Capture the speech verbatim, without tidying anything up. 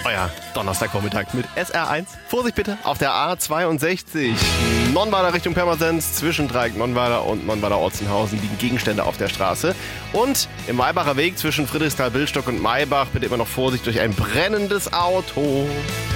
Euer Donnerstagvormittag mit S R eins. Vorsicht bitte auf der A zweiundsechzig. Nonnweiler Richtung Pirmasens. Zwischen Dreieck Nonnweiler und Nonnweiler-Ortzenhausen liegen Gegenstände auf der Straße. Und im Maybacher Weg zwischen Friedrichsthal-Billstock und Maybach bitte immer noch Vorsicht durch ein brennendes Auto.